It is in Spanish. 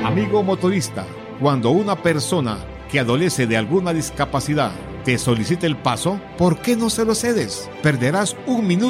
Amigo motorista, cuando una persona que adolece de alguna discapacidad te solicita el paso, ¿por qué no se lo cedes? Perderás un minuto